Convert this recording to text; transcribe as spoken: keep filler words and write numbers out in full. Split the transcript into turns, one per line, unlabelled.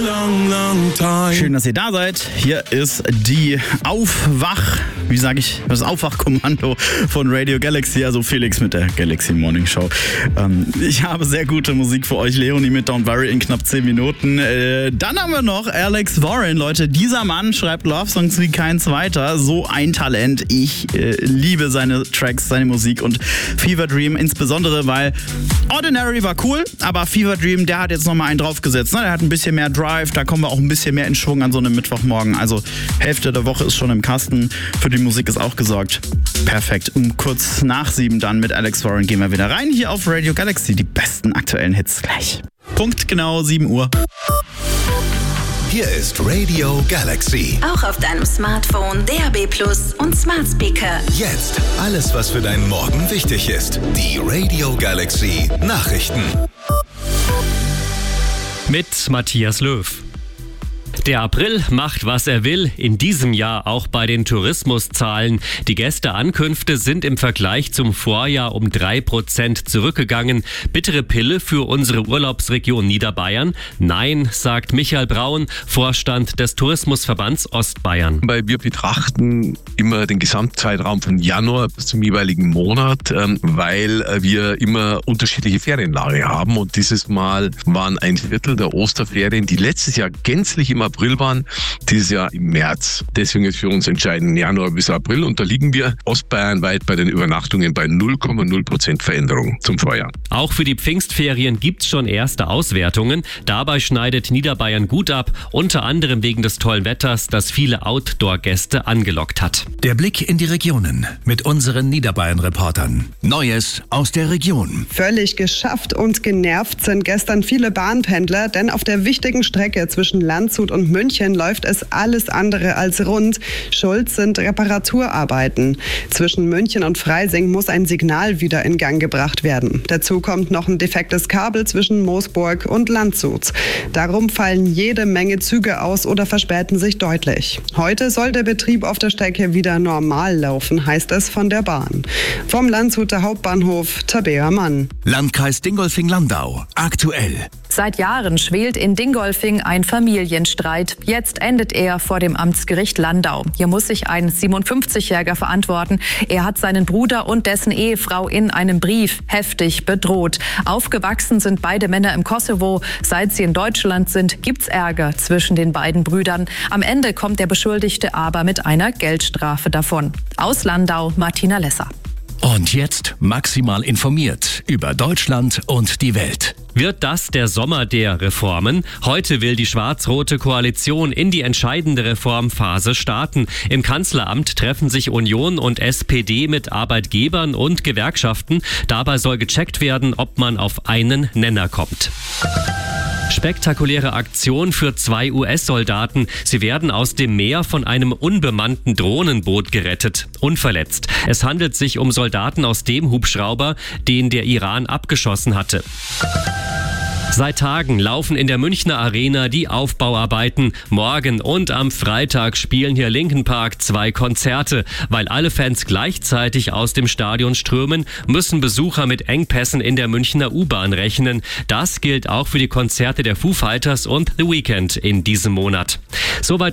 long, long time.
Schön, dass ihr da seid. Hier ist die Aufwach, wie sage ich, das Aufwachkommando von Radio Galaxy, also Felix mit der Galaxy Morning Show. Ähm, ich habe sehr gute Musik für euch, Leonie mit Don't Worry in knapp zehn Minuten. Äh, dann haben wir noch Alex Warren, Leute. Dieser Mann schreibt Love-Songs wie kein zweiter. So ein Talent. Ich äh, liebe seine Tracks, seine Musik und Fever Dream insbesondere, weil Ordinary war cool, aber Fever Dream, der hat jetzt nochmal einen draufgesetzt. Ne? Der hat ein bisschen mehr Drive, da kommen wir auch ein bisschen mehr in Schwung an so einem Mittwochmorgen. Also Hälfte der Woche ist schon im Kasten. Für die Musik ist auch gesorgt. Perfekt. Um kurz nach sieben dann mit Alex Warren gehen wir wieder rein hier auf Radio Galaxy. Die besten aktuellen Hits gleich. Punkt genau sieben Uhr.
Hier ist Radio Galaxy.
Auch auf deinem Smartphone, D A B Plus und Smart Speaker.
Jetzt alles, was für deinen Morgen wichtig ist. Die Radio Galaxy Nachrichten.
Mit Matthias Löw. Der April macht, was er will, in diesem Jahr auch bei den Tourismuszahlen. Die Gästeankünfte sind im Vergleich zum Vorjahr um drei Prozent zurückgegangen. Bittere Pille für unsere Urlaubsregion Niederbayern? Nein, sagt Michael Braun, Vorstand des Tourismusverbands Ostbayern.
Weil wir betrachten immer den Gesamtzeitraum von Januar bis zum jeweiligen Monat, weil wir immer unterschiedliche Ferienlage haben. Und dieses Mal waren ein Viertel der Osterferien, die letztes Jahr gänzlich im April waren, dieses Jahr im März. Deswegen ist für uns entscheidend Januar bis April und da liegen wir ostbayernweit bei den Übernachtungen bei null Komma null Prozent Veränderung zum Vorjahr.
Auch für die Pfingstferien gibt's schon erste Auswertungen. Dabei schneidet Niederbayern gut ab, unter anderem wegen des tollen Wetters, das viele Outdoor-Gäste angelockt hat.
Der Blick in die Regionen mit unseren Niederbayern-Reportern. Neues aus der Region.
Völlig geschafft und genervt sind gestern viele Bahnpendler, denn auf der wichtigen Strecke zwischen Landshut und München läuft es alles andere als rund. Schuld sind Reparaturarbeiten. Zwischen München und Freising muss ein Signal wieder in Gang gebracht werden. Dazu kommt noch ein defektes Kabel zwischen Moosburg und Landshut. Darum fallen jede Menge Züge aus oder verspäten sich deutlich. Heute soll der Betrieb auf der Strecke wieder normal laufen, heißt es von der Bahn. Vom Landshuter Hauptbahnhof Tabea Mann.
Landkreis Dingolfing-Landau. Aktuell.
Seit Jahren schwelt in Dingolfing ein Familienstreit. Jetzt endet er vor dem Amtsgericht Landau. Hier muss sich ein siebenundfünfzigjähriger verantworten. Er hat seinen Bruder und dessen Ehefrau in einem Brief heftig bedroht. Aufgewachsen sind beide Männer im Kosovo. Seit sie in Deutschland sind, gibt's Ärger zwischen den beiden Brüdern. Am Ende kommt der Beschuldigte aber mit einer Geldstrafe davon. Aus Landau, Martina Lesser.
Und jetzt maximal informiert über Deutschland und die Welt.
Wird das der Sommer der Reformen? Heute will die schwarz-rote Koalition in die entscheidende Reformphase starten. Im Kanzleramt treffen sich Union und S P D mit Arbeitgebern und Gewerkschaften. Dabei soll gecheckt werden, ob man auf einen Nenner kommt. Spektakuläre Aktion für zwei U S-Soldaten. Sie werden aus dem Meer von einem unbemannten Drohnenboot gerettet. Unverletzt. Es handelt sich um Soldaten aus dem Hubschrauber, den der Iran abgeschossen hatte. Seit Tagen laufen in der Münchner Arena die Aufbauarbeiten. Morgen und am Freitag spielen hier Linkin Park zwei Konzerte. Weil alle Fans gleichzeitig aus dem Stadion strömen, müssen Besucher mit Engpässen in der Münchner U-Bahn rechnen. Das gilt auch für die Konzerte der Foo Fighters und The Weeknd in diesem Monat. Soweit